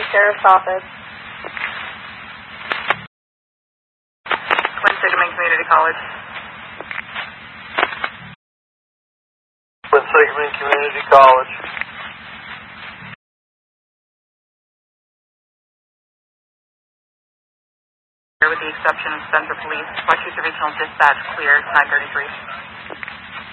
Sheriff's Office. Quinn Sigmund Community College. Quinn Sigmund Community College. With the exception of Central Police, Westchester Regional Dispatch cleared 933.